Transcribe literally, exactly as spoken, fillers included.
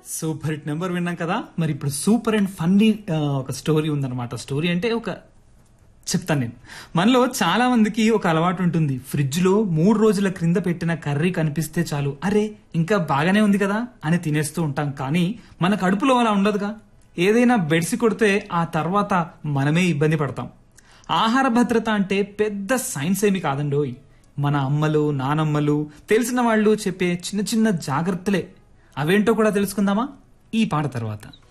Super hit number విన్నాం కదా. మరి ఇప్పుడు సూపర్ అండ్ ఫన్నీ ఒక స్టోరీ ఉందన్నమాట. స్టోరీ అంటే ఒక చెప్తాను నేను. మనలో చాలా మందికి ఒక అలవాటు ఉంటుంది. ఫ్రిడ్జ్ లో మూడు రోజుల క్రింద పెట్టిన కర్రీ కనిపిస్తే చాలు, అరే ఇంకా బాగానే ఉంది కదా అని తినేస్తూ ఉంటాం. కానీ మన కడుపులో అలా ఉండదుగా. ఏదైనా బెడిసి కొడితే ఆ తర్వాత మనమే ఇబ్బంది పడతాం. ఆహార భద్రత అంటే పెద్ద సైన్స్ ఏమి కాదండోయ్. మన అమ్మలు నానమ్మలు తెలిసిన వాళ్ళు చెప్పే చిన్న చిన్న జాగ్రత్తలే. అవేంటో కూడా తెలుసుకుందామా ఈ పాట తర్వాత.